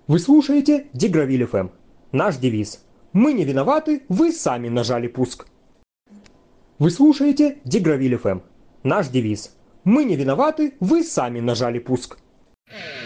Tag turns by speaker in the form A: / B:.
A: Вы слушаете Дегравиль ФМ. Наш девиз. Мы не виноваты, вы сами нажали пуск. Вы слушаете Дегравиль ФМ. Наш девиз. Мы не виноваты, вы сами нажали пуск.